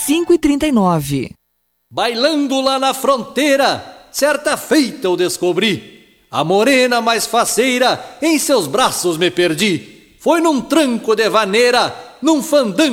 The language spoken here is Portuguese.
5h39. Bailando lá na fronteira, certa feita eu descobri a morena mais faceira, em seus braços me perdi. Foi num tranco de vaneira, num fandango